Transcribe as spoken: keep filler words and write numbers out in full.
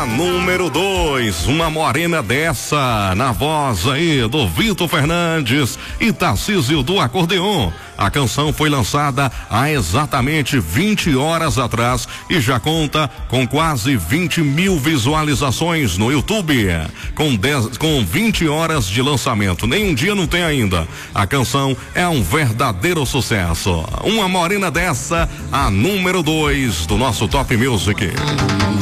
número dois, uma morena dessa, na voz aí do Vitor Fernandes e Tarcísio do Acordeon. A canção foi lançada há exatamente vinte horas atrás e já conta com quase vinte mil visualizações no YouTube. Com, dez, com vinte horas de lançamento, nem um dia não tem ainda. A canção é um verdadeiro sucesso. Uma morena dessa, a número dois do nosso Top Music.